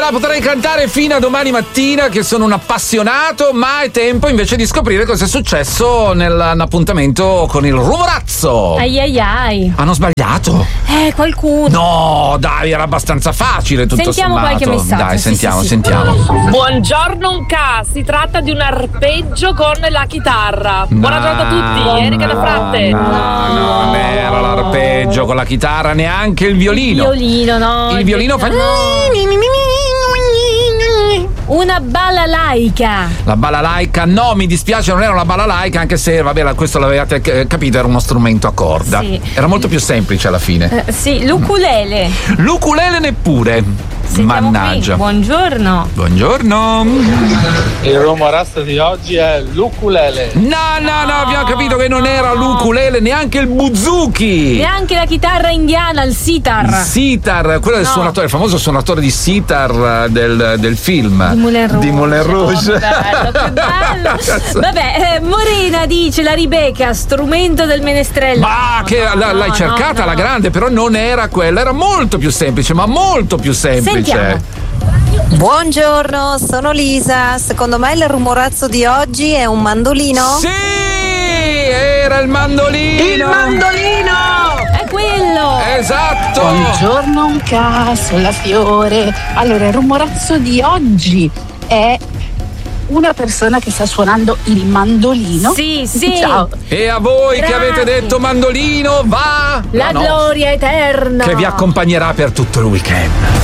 la potrei cantare fino a domani mattina, che sono un appassionato, ma è tempo invece di scoprire cosa è successo nell'appuntamento con il rumorazzo. Ai ai ai. Hanno sbagliato? Qualcuno. No, dai, era abbastanza facile tutto Sentiamo sommato. qualche messaggio. Dai, Sì, sentiamo. Buongiorno Unca, si tratta di un arpeggio con la chitarra. No, Buona giornata a tutti, Erika da Fratte. No, non era l'arpeggio con la chitarra, neanche il violino. Il violino, no. Il violino fa... Una balalaica. La balalaica, no, mi dispiace, non era una balalaica, anche se, vabbè, questo l'avevate capito, era uno strumento a corda. Sì. Era molto più semplice alla fine. Sì, l'ukulele. L'ukulele neppure. Sentiamo Mannaggia. qui. Buongiorno. Buongiorno. Il rumorazzo di oggi è l'ukulele. No, abbiamo capito che non era l'ukulele, neanche il buzuki. Neanche la chitarra indiana, il sitar. Il sitar, quello del suonatore, il famoso suonatore di sitar del film Di Moulin Rouge. Di Moulin Rouge. Che bello. Vabbè, Morena dice la Rebecca, strumento del menestrello. Ma che l'hai cercata alla grande, però non era quella, era molto più semplice, ma molto più semplice. Sentiamo. Buongiorno, sono Lisa. Secondo me il rumorazzo di oggi è un mandolino? Sì, era il mandolino. Il mandolino! È quello. Esatto. Buongiorno Unca, sono la Fiore. Allora, il rumorazzo di oggi è una persona che sta suonando il mandolino. Sì. Ciao. E a voi che Bravi. avete detto mandolino, va La gloria eterna. che vi accompagnerà per tutto il weekend.